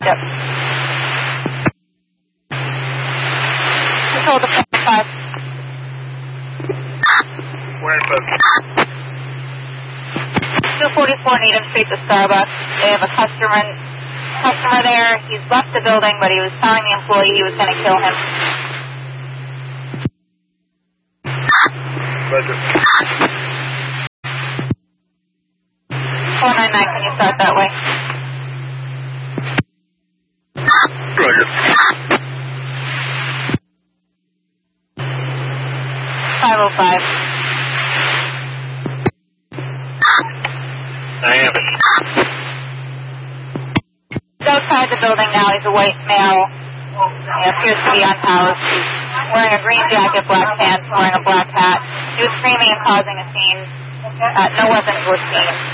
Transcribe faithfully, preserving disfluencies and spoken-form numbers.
Yep. Control to five. Where is it? two forty-four Needham Street to Starbucks. They have a customer customer there. He's left the building, but he was telling the employee he was going to kill him. Roger. four nine nine, can you start that way? Roger. five oh five. I am. He's outside the building now. He's a white male. He appears to be unhoused. He's wearing a green jacket, black pants, wearing a black hat. He was screaming and causing a scene. Uh, no weapons were seen.